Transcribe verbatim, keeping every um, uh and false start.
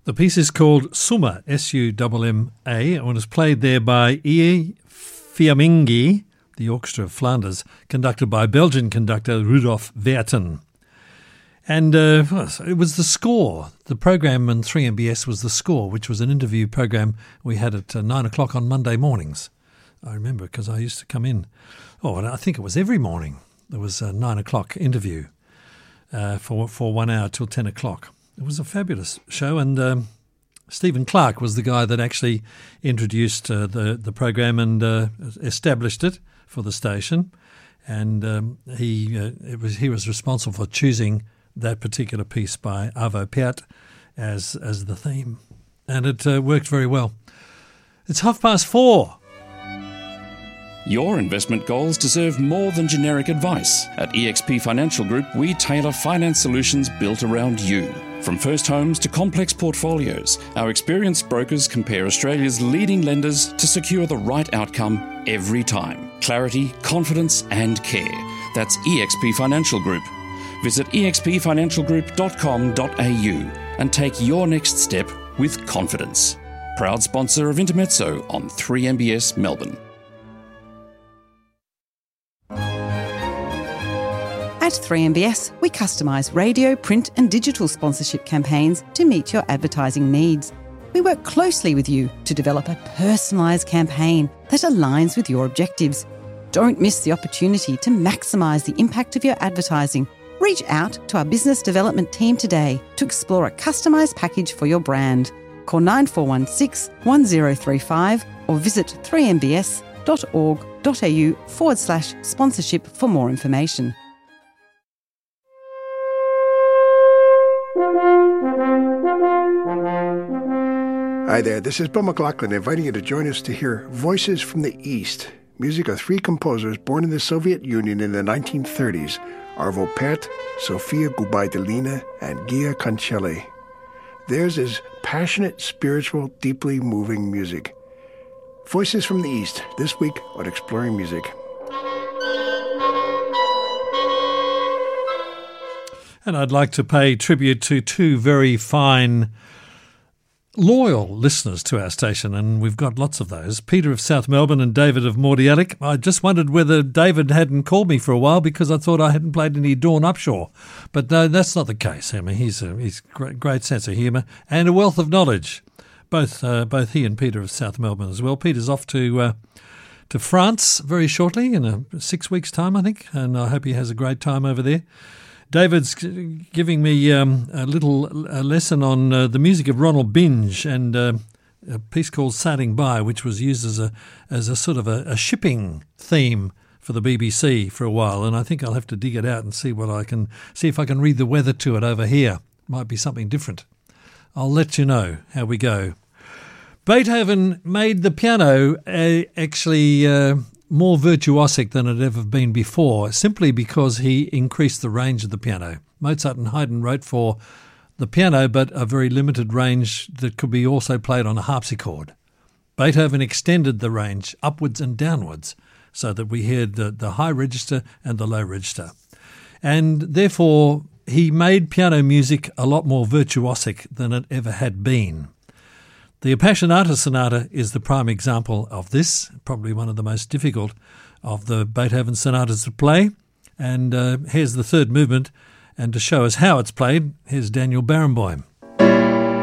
The piece is called Summa, S U M M A, and was played there by E. Fiammingi, the Orchestra of Flanders, conducted by Belgian conductor Rudolf Verten. And uh, it was the score. The program on three M B S was The Score, which was an interview program we had at uh, nine o'clock on Monday mornings. I remember because I used to come in. Oh, and I think it was every morning. There was a nine o'clock interview uh, for, for one hour till ten o'clock. It was a fabulous show, and um, Stephen Clark was the guy that actually introduced uh, the, the program and uh, established it for the station. And um, he uh, it was he was responsible for choosing that particular piece by Arvo Pärt as as the theme. And it uh, worked very well. It's half past four. Your investment goals deserve more than generic advice. At E X P Financial Group, we tailor finance solutions built around you. From first homes to complex portfolios, our experienced brokers compare Australia's leading lenders to secure the right outcome every time. Clarity, confidence and care. That's E X P Financial Group. Visit e x p financial group dot com dot a u and take your next step with confidence. Proud sponsor of Intermezzo on three M B S Melbourne. At three M B S, we customise radio, print and digital sponsorship campaigns to meet your advertising needs. We work closely with you to develop a personalised campaign that aligns with your objectives. Don't miss the opportunity to maximise the impact of your advertising. Reach out to our business development team today to explore a customised package for your brand. Call nine four one six, one zero three five or visit three m b s dot org dot a u forward slash sponsorship for more information. Hi there, this is Bill McLaughlin inviting you to join us to hear Voices from the East, music of three composers born in the Soviet Union in the nineteen thirties, Arvo Pärt, Sofia Gubaidulina, and Gia Cancelli. Theirs is passionate, spiritual, deeply moving music. Voices from the East, this week on Exploring Music. And I'd like to pay tribute to two very fine, loyal listeners to our station, and we've got lots of those. Peter of South Melbourne and David of Mordialloc. I just wondered whether David hadn't called me for a while because I thought I hadn't played any Dawn Upshaw. But no, that's not the case. I mean, he's a he's great, great sense of humour and a wealth of knowledge. Both uh, both he and Peter of South Melbourne as well. Peter's off to uh, to France very shortly, in a six weeks' time, I think, and I hope he has a great time over there. David's giving me um, a little a lesson on uh, the music of Ronald Binge and uh, a piece called Sailing By, which was used as a as a sort of a, a shipping theme for the B B C for a while. And I think I'll have to dig it out and see what I can see if I can read the weather to it over here. Might be something different. I'll let you know how we go. Beethoven made the piano uh, actually uh, more virtuosic than it had ever been before, simply because he increased the range of the piano. Mozart and Haydn wrote for the piano, but a very limited range that could be also played on a harpsichord. Beethoven extended the range upwards and downwards so that we heard the, the high register and the low register. And therefore, he made piano music a lot more virtuosic than it ever had been. The Appassionata Sonata is the prime example of this, probably one of the most difficult of the Beethoven sonatas to play. And uh, here's the third movement, and to show us how it's played, here's Daniel Barenboim.